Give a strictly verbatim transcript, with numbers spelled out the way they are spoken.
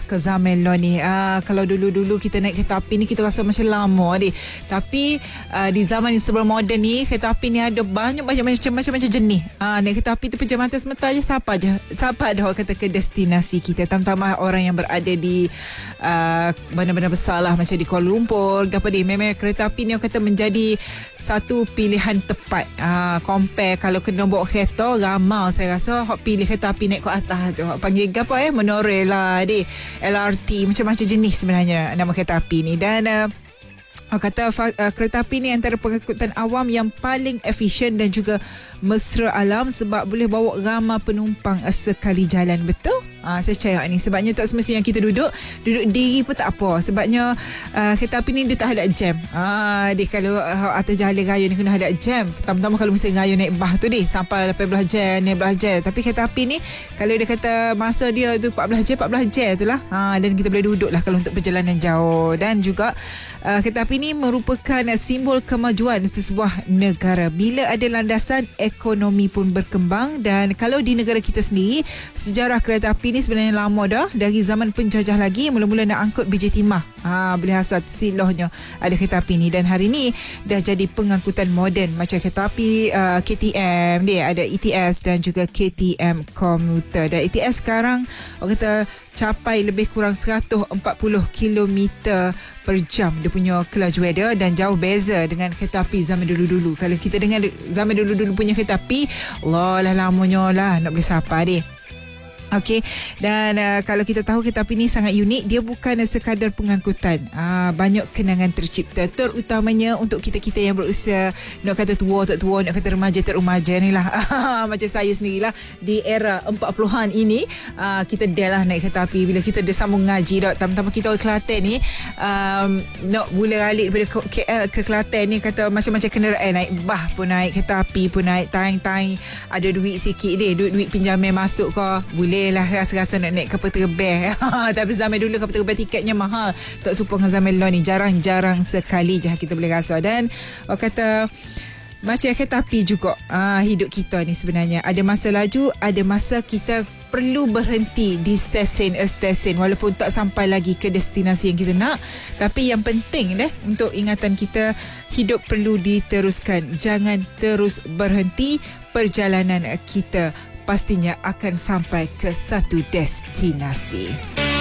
ke zaman lo ni. Uh, kalau dulu-dulu kita naik kereta api ni kita rasa macam lama deh. Tapi uh, di zaman yang sebelum moden ni, kereta api ni ada banyak-banyak macam-macam jenis. Uh, naik kereta api tu pejam mata semata je, siapa je. Siapa ada orang kata ke destinasi kita. Terutama orang yang berada di uh, bandar-bandar besar lah, macam di Kuala Lumpur. Apa dia, memang kereta api ni orang kata menjadi satu pilihan tepat. Uh, compare kalau kena bawa kereta, ramai saya rasa hok pilih kereta api naik ke atas tu. Hok panggil apa eh, monorail lah deh. L R T, macam-macam jenis sebenarnya nama kereta api ni. Dan uh, Oh, kata uh, kereta api ni antara pengangkutan awam yang paling efisien dan juga mesra alam sebab boleh bawa ramai penumpang sekali jalan. Betul? Uh, saya percaya ni. Sebabnya tak semestinya kita duduk Duduk diri pun tak apa. Sebabnya uh, kereta api ni dia tak ada jam. uh, Dia kalau uh, atas jalan raya ni kena ada jam. Pertama-tama kalau misalnya raya naik bah tu deh, sampai lapan belas jam, enam belas jam. Tapi kereta api ni kalau dia kata masa dia tu empat belas jam, empat belas jam tu lah. uh, Dan kita boleh duduk lah kalau untuk perjalanan jauh. Dan juga uh, kereta api ini merupakan simbol kemajuan sesebuah negara. Bila ada landasan, ekonomi pun berkembang. Dan kalau di negara kita sendiri, sejarah kereta api ni sebenarnya lama dah. Dari zaman penjajah lagi, mula-mula nak angkut biji timah. Ha, boleh hasat silohnya ada kereta api ni. Dan hari ni dah jadi pengangkutan moden macam kereta api uh, K T M dia, ada E T S dan juga K T M komuter. Dan E T S sekarang orang kata capai lebih kurang seratus empat puluh kilometer per jam dia punya kelajuan dia, dan jauh beza dengan kereta api zaman dulu-dulu. Kalau kita dengar zaman dulu-dulu punya kereta api, Allah lah lamanya lah nak boleh sapa dia. Okey, dan uh, kalau kita tahu kereta api ni sangat unik, dia bukan sekadar pengangkutan. Uh, banyak kenangan tercipta, terutamanya untuk kita-kita yang berusia, nak kata tua tak tua, nak kata remaja tak remaja ni lah. Macam saya sendirilah di era empat puluhan ini, uh, kita dah lah naik kereta api. Bila kita dah sambung ngaji dah, tambah-tambah kita orang Kelantan ni, um, nak mula balik daripada K L ke Kelantan ni, kata macam-macam kenderaan, naik bah pun naik, kereta api pun naik, taing-taing ada duit sikit deh, duit-duit pinjaman masuk ke, boleh lah rasa-rasa nak naik kapal terbang. Tapi zaman dulu kapal terbang tiketnya mahal, tak serupa dengan zaman lo ni. Jarang-jarang sekali je kita boleh rasa. Dan orang kata macam kereta api juga, ah, hidup kita ni sebenarnya ada masa laju, ada masa kita perlu berhenti di stesen-stesen walaupun tak sampai lagi ke destinasi yang kita nak. Tapi yang penting deh, untuk ingatan kita, hidup perlu diteruskan. Jangan terus berhenti. Perjalanan kita pastinya akan sampai ke satu destinasi.